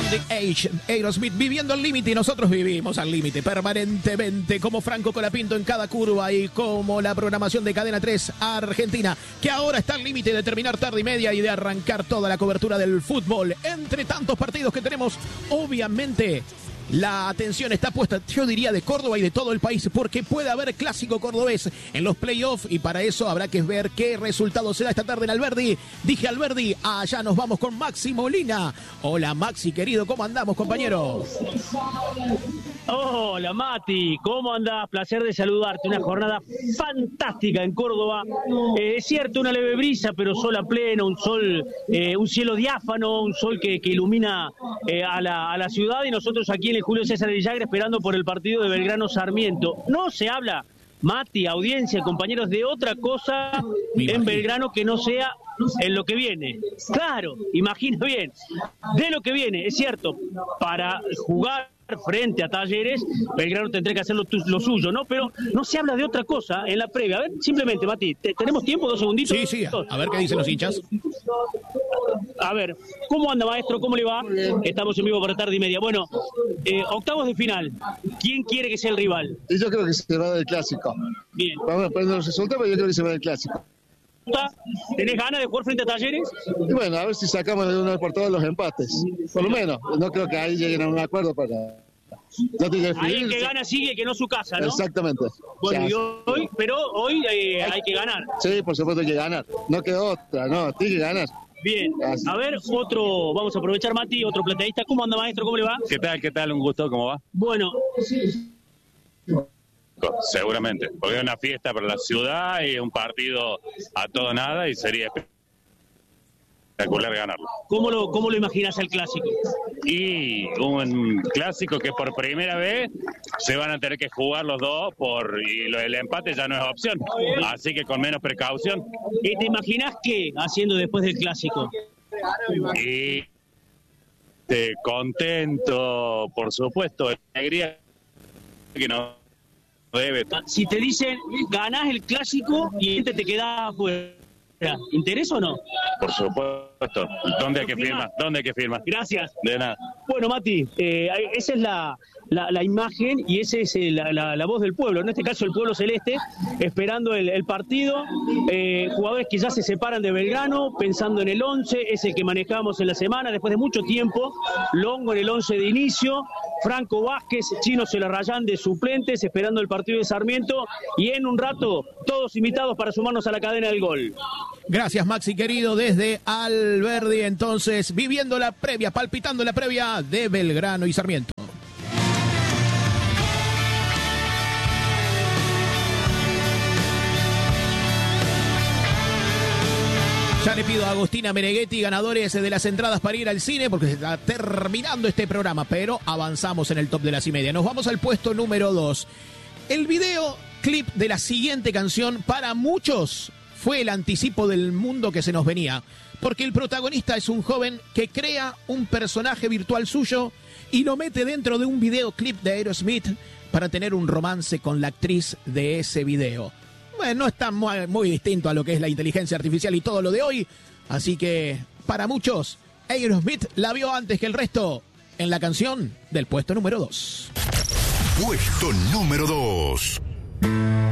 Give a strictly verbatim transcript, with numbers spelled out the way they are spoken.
the Edge, Aerosmith, viviendo al límite, y nosotros vivimos al límite permanentemente, como Franco Colapinto en cada curva y como la programación de Cadena tres Argentina, que ahora está al límite de terminar tarde y media y de arrancar toda la cobertura del fútbol. Entre tantos partidos que tenemos, obviamente la atención está puesta, yo diría, de Córdoba y de todo el país, porque puede haber clásico cordobés en los playoffs y para eso habrá que ver qué resultado se da esta tarde en Alberdi. Dije Alberdi, allá nos vamos con Maxi Molina. Hola Maxi, querido, ¿cómo andamos, compañero? Hola Mati, ¿cómo andás? Placer de saludarte, una jornada fantástica en Córdoba. Eh, es cierto, una leve brisa, pero sol a pleno, un sol, eh, un cielo diáfano, un sol que, que ilumina eh, a, la, a la ciudad, y nosotros aquí en el Julio César Villagra esperando por el partido de Belgrano Sarmiento. No se habla, Mati, audiencia, compañeros, de otra cosa en Belgrano que no sea en lo que viene. Claro, imagina bien, de lo que viene, es cierto, para jugar frente a Talleres, Belgrano tendrá que hacer lo, lo suyo, ¿no? Pero no se habla de otra cosa en la previa. A ver, simplemente, Mati, ¿tenemos tiempo? ¿Dos segunditos? Sí, sí, a ver qué dicen los hinchas. A ver, ¿cómo anda, maestro? ¿Cómo le va? Estamos en vivo para tarde y media. Bueno, eh, octavos de final. ¿Quién quiere que sea el rival? Y yo creo que se va del clásico. Bien. Vamos a poner los resultados, pero yo creo que se va del clásico. ¿Tenés ganas de jugar frente a Talleres? Y bueno, a ver si sacamos de una vez por todas los empates. Por lo menos. No creo que ahí lleguen a un acuerdo para... No tiene que ahí el que gana sigue, que no su casa, ¿no? Exactamente. Bueno, o sea, y hoy, pero hoy eh, hay que ganar. Sí, por supuesto hay que ganar. No queda otra, no, tiene que ganar. Bien, a ver, otro, vamos a aprovechar, Mati, otro plateísta. ¿Cómo anda, maestro? ¿Cómo le va? ¿Qué tal? ¿Qué tal? Un gusto, ¿cómo va? Bueno, seguramente, porque es una fiesta para la ciudad y un partido a todo nada y sería espectacular ganarlo. ¿Cómo lo, cómo lo imaginas el clásico? Y un clásico que por primera vez se van a tener que jugar los dos por y lo, el empate ya no es opción, así que con menos precaución. ¿Y te imaginas qué haciendo después del clásico? Y te contento, por supuesto, alegría que no debe. Si te dicen ganás el clásico y este te queda afuera, ¿interés o no? Por supuesto. ¿Dónde hay que firmar? ¿Dónde hay que firmar? Gracias. De nada. Bueno, Mati, eh, esa es la, la, la imagen y esa es la, la, la voz del pueblo. En este caso, el pueblo celeste, esperando el, el partido. Eh, jugadores que ya se separan de Belgrano, pensando en el once, ese que manejamos en la semana, después de mucho tiempo. Longo en el once de inicio. Franco Vázquez, Chino Celarrayán de suplentes, esperando el partido de Sarmiento. Y en un rato, todos invitados para sumarnos a la cadena del gol. Gracias, Maxi, querido, desde Alberdi, entonces, viviendo la previa, palpitando la previa de Belgrano y Sarmiento. Ya le pido a Agostina Meneghetti, ganadores de las entradas para ir al cine, porque se está terminando este programa, pero avanzamos en el top de las y media. Nos vamos al puesto número dos. El video clip de la siguiente canción, para muchos, fue el anticipo del mundo que se nos venía, porque el protagonista es un joven que crea un personaje virtual suyo y lo mete dentro de un videoclip de Aerosmith para tener un romance con la actriz de ese video. Bueno, no está muy, muy distinto a lo que es la inteligencia artificial y todo lo de hoy, así que para muchos, Aerosmith la vio antes que el resto en la canción del puesto número dos. Puesto número dos.